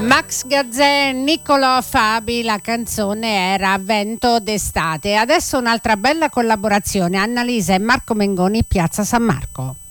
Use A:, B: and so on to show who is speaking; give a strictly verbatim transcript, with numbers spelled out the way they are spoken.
A: Max Gazzè, Niccolò Fabi, la canzone era Vento d'estate. Adesso un'altra bella collaborazione, Annalisa e Marco Mengoni, Piazza San Marco.